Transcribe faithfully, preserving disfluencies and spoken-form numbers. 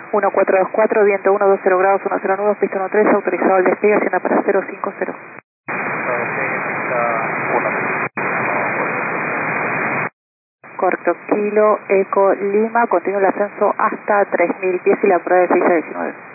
uno cuatro dos cuatro, viento uno, dos cero grados, uno cero nudos, pista uno tres, autorizado el despegue, hacienda para cero cinco cero. Corto, Kilo, Eco, Lima, continúa el ascenso hasta tres mil pies y la prueba de seis a diecinueve.